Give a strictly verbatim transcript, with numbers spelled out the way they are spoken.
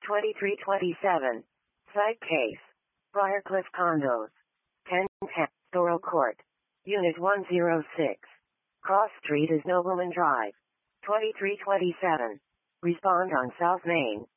twenty-three twenty-seven. Site case. Briarcliff Condos. ten ten. Thorough Court. Unit one oh six. Cross Street is Nobleman Drive. twenty-three twenty-seven. Respond on South Main.